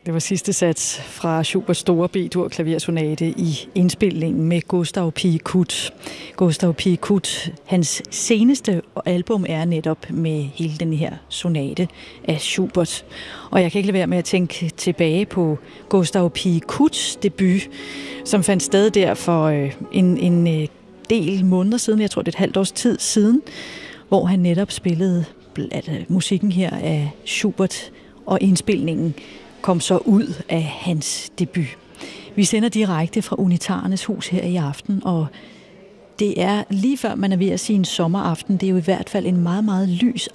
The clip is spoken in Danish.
Det var sidste sats fra Schuberts store B-dur klaversonate i indspilningen med Gustav Pie-Kut. Gustav Pie-Kut, hans seneste album er netop med hele den her sonate af Schubert. Og jeg kan ikke lade være med at tænke tilbage på Gustav Pie-Kuts debut, som fandt sted der for en del måneder siden, jeg tror det er et halvt års tid siden, hvor han netop spillede musikken her af Schubert, og indspilningen kom så ud af hans debut. Vi sender direkte fra Unitarernes hus her i aften, og det er lige før man er ved at sige en sommeraften. Det er jo i hvert fald en meget, meget lys